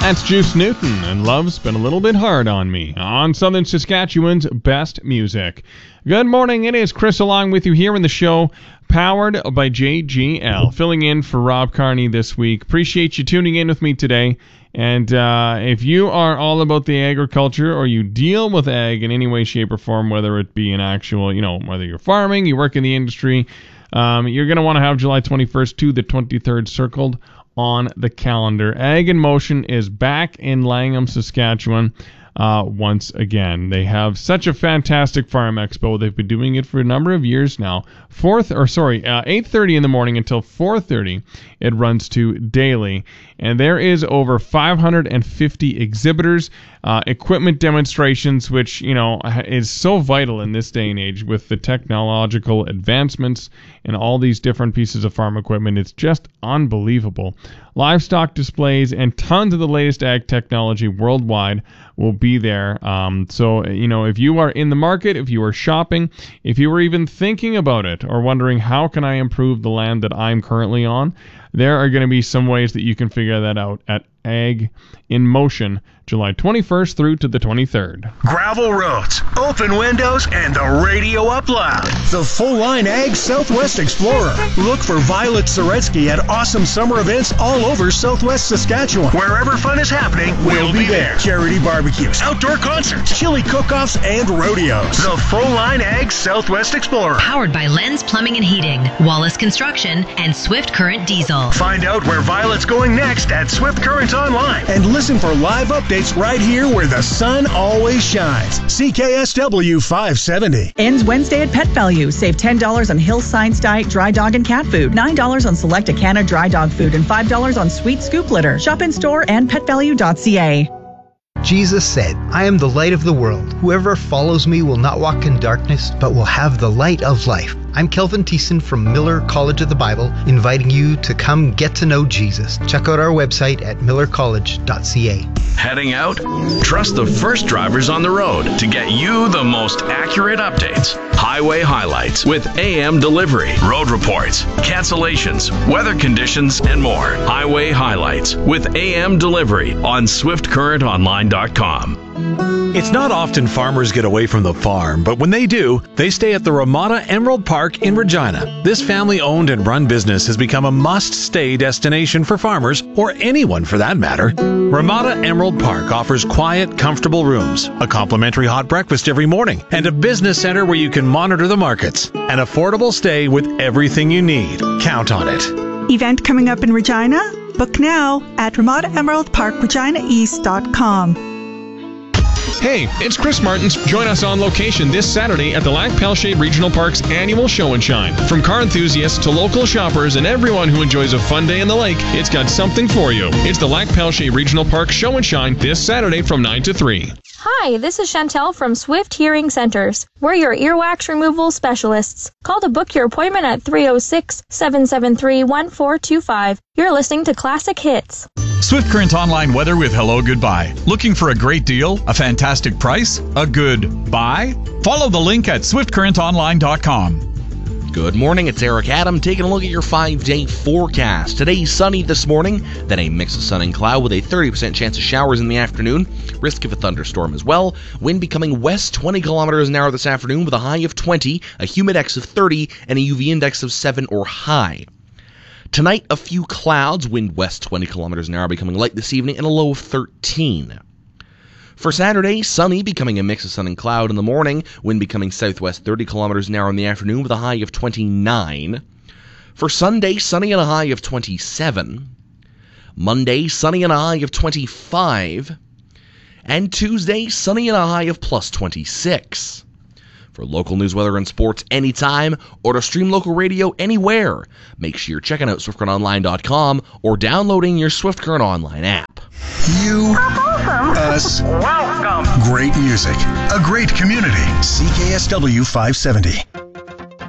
That's Juice Newton, and Love's Been a Little Bit Hard on Me, on Southern Saskatchewan's best music. Good morning, it is Chris along with you here in the show, powered by JGL, filling in for Rob Carney this week. Appreciate you tuning in with me today, and if you are all about the agriculture, or you deal with ag in any way, shape, or form, whether it be an actual, whether you're farming, you work in the industry, you're going to want to have July 21st to the 23rd circled on the calendar. Ag in Motion is back in Langham, Saskatchewan once again. They have such a fantastic farm expo. They've been doing it for a number of years now. 8:30 in the morning until 4:30 it runs to daily. And there is over 550 exhibitors, equipment demonstrations, which, is so vital in this day and age with the technological advancements and all these different pieces of farm equipment. It's just unbelievable. Livestock displays and tons of the latest ag technology worldwide will be there. So, if you are in the market, if you are shopping, if you were even thinking about it or wondering how can I improve the land that I'm currently on, there are going to be some ways that you can figure that out at Ag in Motion, July 21st through to the 23rd. Gravel roads, open windows, and the radio up loud. The full-line Ag Southwest Explorer. Look for Violet Soretsky at awesome summer events all over Southwest Saskatchewan. Wherever fun is happening, we'll be there. Charity barbecues, outdoor concerts, chili cook-offs, and rodeos. The full-line Ag Southwest Explorer. Powered by Lens Plumbing and Heating, Wallace Construction, and Swift Current Diesel. Find out where Violet's going next at Swift Current Online. And listen for live updates right here where the sun always shines. CKSW 570. Ends Wednesday at Pet Value. Save $10 on Hill Science Diet dry dog and cat food, $9 on select Acana dry dog food, and $5 on sweet scoop litter. Shop in store and petvalue.ca. Jesus said, I am the light of the world. Whoever follows me will not walk in darkness, but will have the light of life. I'm Kelvin Thiessen from Miller College of the Bible, inviting you to come get to know Jesus. Check out our website at millercollege.ca. Heading out? Trust the first drivers on the road to get you the most accurate updates. Highway highlights with AM delivery, road reports, cancellations, weather conditions, and more. Highway highlights with AM delivery on SwiftCurrentOnline.com. It's not often farmers get away from the farm, but when they do, they stay at the Ramada Emerald Park in Regina. This family-owned and run business has become a must-stay destination for farmers, or anyone for that matter. Ramada Emerald Park offers quiet, comfortable rooms, a complimentary hot breakfast every morning, and a business center where you can monitor the markets. An affordable stay with everything you need. Count on it. Event coming up in Regina? Book now at RamadaEmeraldParkReginaEast.com. Hey, it's Chris Martins. Join us on location this Saturday at the Lac-Pelche Regional Park's annual Show and Shine. From car enthusiasts to local shoppers and everyone who enjoys a fun day in the lake, it's got something for you. It's the Lac-Pelche Regional Park Show and Shine this Saturday from 9 to 3. Hi, this is Chantel from Swift Hearing Centers. We're your earwax removal specialists. Call to book your appointment at 306-773-1425. You're listening to Classic Hits. Swift Current Online weather with Hello Goodbye. Looking for a great deal, a fantastic price, a good buy? Follow the link at swiftcurrentonline.com. Good morning, it's Eric Adam taking a look at your 5-day forecast. Today sunny this morning, then a mix of sun and cloud with a 30% chance of showers in the afternoon. Risk of a thunderstorm as well. Wind becoming west 20 kilometers an hour this afternoon with a high of 20, a humidex of 30, and a UV index of 7 or high. Tonight, a few clouds, wind west 20 kilometers an hour becoming light this evening, and a low of 13. For Saturday, sunny, becoming a mix of sun and cloud in the morning, wind becoming southwest 30 kilometers an hour in the afternoon with a high of 29. For Sunday, sunny and a high of 27. Monday, sunny and a high of 25. And Tuesday, sunny and a high of plus 26. For local news, weather, and sports anytime, or to stream local radio anywhere, make sure you're checking out SwiftCurrentOnline.com or downloading your Swift Current Online app. You, us, welcome. Great music, a great community. CKSW 570.